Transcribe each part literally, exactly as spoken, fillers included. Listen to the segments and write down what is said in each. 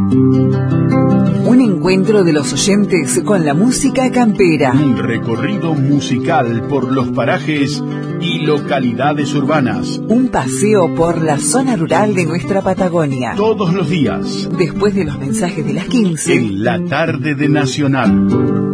Un encuentro de los oyentes con la música campera. Un recorrido musical por los parajes y localidades urbanas. Un paseo por la zona rural de nuestra Patagonia. Todos los días. Después de los mensajes de las quince. En la tarde de Nacional.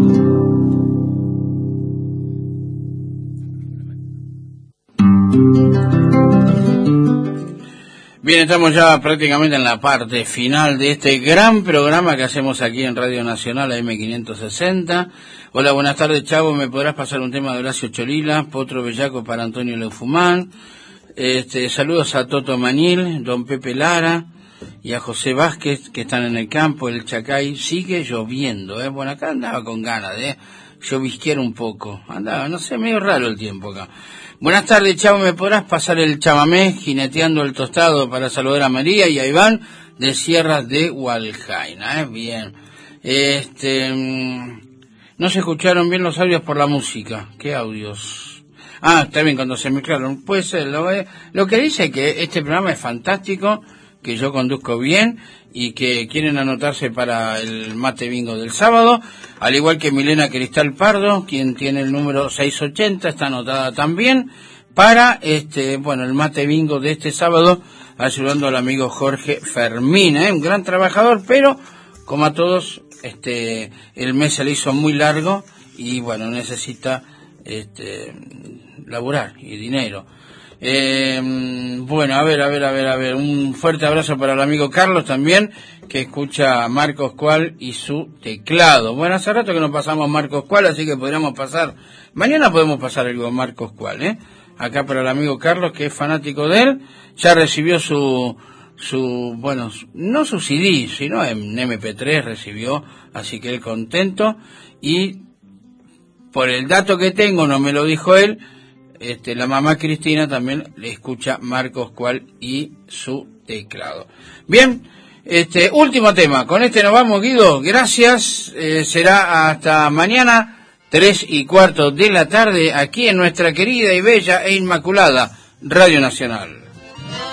Bien, estamos ya prácticamente en la parte final de este gran programa que hacemos aquí en Radio Nacional A M quinientos sesenta. Hola, buenas tardes, Chavo. ¿Me podrás pasar un tema de Horacio Cholila? Potro Bellaco para Antonio Leufumán. Este, saludos a Toto Manil, don Pepe Lara y a José Vázquez, que están en el campo. El Chacay sigue lloviendo, ¿eh? Bueno, acá andaba con ganas de llovisquear un poco. Andaba, no sé, medio raro el tiempo acá. Buenas tardes, Chavo, ¿me podrás pasar el chamamé Jineteando el Tostado para saludar a María y a Iván de Sierras de Hualjaina? ¿Eh? Bien. Este, no se escucharon bien los audios por la música. ¿Qué audios? Ah, está bien, cuando se mezclaron. Puede ser. Lo, lo que dice que este programa es fantástico, que yo conduzco bien y que quieren anotarse para el mate bingo del sábado, al igual que Milena Cristal Pardo, quien tiene el número seiscientos ochenta, está anotada también para este, bueno, el mate bingo de este sábado, ayudando al amigo Jorge Fermín, ¿eh? Un gran trabajador, pero como a todos, este, el mes se le hizo muy largo y bueno, necesita este, laburar y dinero. Eh, bueno, a ver, a ver, a ver, a ver, un fuerte abrazo para el amigo Carlos también, que escucha a Marcos Cual y su teclado. Bueno, hace rato que no pasamos Marcos Cual, así que podríamos pasar, mañana podemos pasar algo Marcos Cual, ¿eh? Acá para el amigo Carlos, que es fanático de él, ya recibió su, su, bueno, no su C D, sino en eme pe tres recibió, así que él contento, y por el dato que tengo, no me lo dijo él, Este, la mamá Cristina también le escucha Marcos Cual y su teclado. Bien, este último tema. Con este nos vamos, Guido. Gracias. Eh, será hasta mañana, tres y cuarto de la tarde, aquí en nuestra querida y bella e inmaculada Radio Nacional.